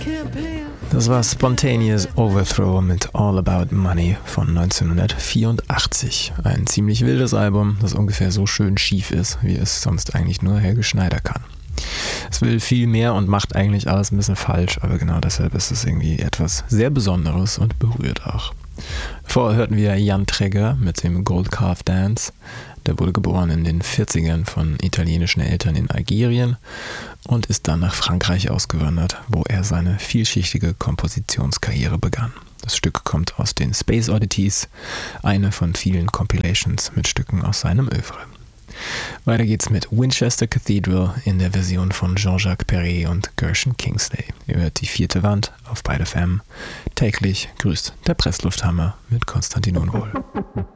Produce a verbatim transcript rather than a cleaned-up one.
Das war Spontaneous Overthrow mit All About Money von neunzehnhundertvierundachtzig. Ein ziemlich wildes Album, das ungefähr so schön schief ist, wie es sonst eigentlich nur Helge Schneider kann. Es will viel mehr und macht eigentlich alles ein bisschen falsch, aber genau deshalb ist es irgendwie etwas sehr Besonderes und berührt auch. Vorher hörten wir Jan Tregger mit dem Gold Calf Dance. Der wurde geboren in den vierzigern von italienischen Eltern in Algerien und ist dann nach Frankreich ausgewandert, wo er seine vielschichtige Kompositionskarriere begann. Das Stück kommt aus den Space Oddities, eine von vielen Compilations mit Stücken aus seinem Œuvre. Weiter geht's mit Winchester Cathedral in der Version von Jean-Jacques Perrey und Gershon Kingsley. Ihr hört die vierte Wand auf Beide F M. Täglich grüßt der Presslufthammer mit Konstantin Unwohl.